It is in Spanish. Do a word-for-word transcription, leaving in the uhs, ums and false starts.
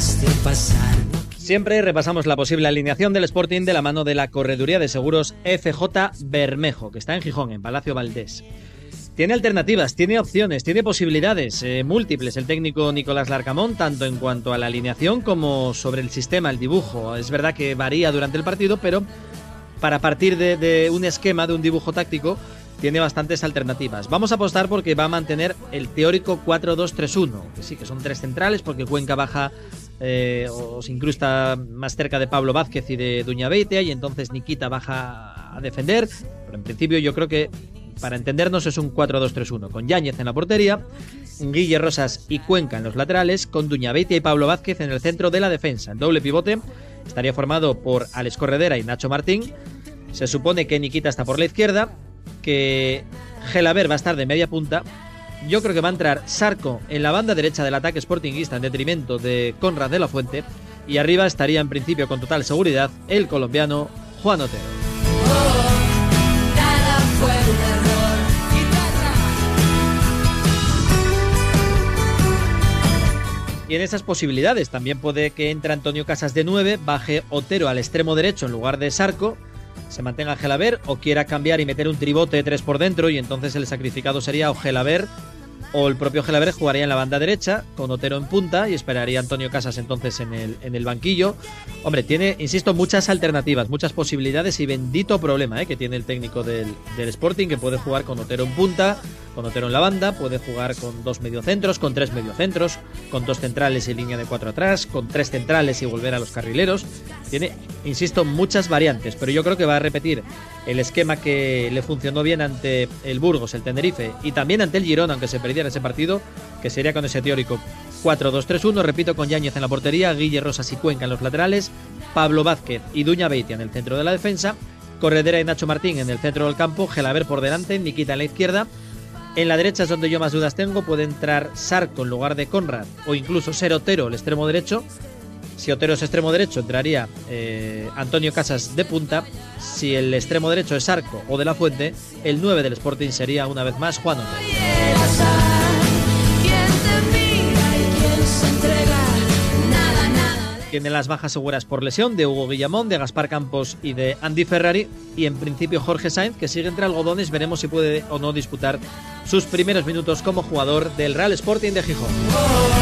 dejaste pasar. Siempre repasamos la posible alineación del Sporting de la mano de la Correduría de Seguros F J Bermejo, que está en Gijón, en Palacio Valdés. Tiene alternativas, tiene opciones, tiene posibilidades eh, múltiples el técnico Nicolás Larcamón, tanto en cuanto a la alineación como sobre el sistema, el dibujo. Es verdad que varía durante el partido, pero para partir de, de un esquema, de un dibujo táctico, tiene bastantes alternativas. Vamos a apostar porque va a mantener el teórico cuatro dos tres uno, que sí, que son tres centrales, porque Cuenca baja eh, o se incrusta más cerca de Pablo Vázquez y de Duñabeitia, y entonces Nikita baja a defender. Pero en principio yo creo que, para entendernos, es un cuatro dos tres uno, con Yáñez en la portería, Guille Rosas y Cuenca en los laterales, con Duñabeitia y Pablo Vázquez en el centro de la defensa. El doble pivote estaría formado por Alex Corredera y Nacho Martín. Se supone que Nikita está por la izquierda, que Gelaber va a estar de media punta. Yo creo que va a entrar Sarco en la banda derecha del ataque sportinguista en detrimento de Conrad de la Fuente, y arriba estaría en principio con total seguridad el colombiano Juan Otero. Y en esas posibilidades también puede que entre Antonio Casas de nueve, baje Otero al extremo derecho en lugar de Sarco, se mantenga Gelaber, o quiera cambiar y meter un tribote de tres por dentro, y entonces el sacrificado sería o Gelaber o el propio Gelaber jugaría en la banda derecha con Otero en punta y esperaría Antonio Casas entonces en el, en el banquillo. Hombre, tiene, insisto, muchas alternativas, muchas posibilidades, y bendito problema eh, que tiene el técnico del, del Sporting, que puede jugar con Otero en punta, con Otero en la banda, puede jugar con dos mediocentros, con tres mediocentros, con dos centrales y línea de cuatro atrás, con tres centrales y volver a los carrileros. Tiene, insisto, muchas variantes, pero yo creo que va a repetir el esquema que le funcionó bien ante el Burgos, el Tenerife, y también ante el Girona, aunque se perdiera ese partido, que sería con ese teórico cuatro dos tres uno, repito, con Yáñez en la portería, Guille Rosas y Cuenca en los laterales, Pablo Vázquez y Duñabeitia en el centro de la defensa, Corredera y Nacho Martín en el centro del campo, Gelaber por delante, Nikita en la izquierda. En la derecha es donde yo más dudas tengo, puede entrar Sarco en lugar de Conrad, o incluso ser Otero el extremo derecho. Si Otero es extremo derecho, entraría eh, Antonio Casas de punta. Si el extremo derecho es Sarco o de la Fuente, el nueve del Sporting sería una vez más Juan Otero. Tiene las bajas seguras por lesión de Hugo Guillamón, de Gaspar Campos y de Andy Ferrari, y en principio Jorge Sainz, que sigue entre algodones. Veremos si puede o no disputar sus primeros minutos como jugador del Real Sporting de Gijón.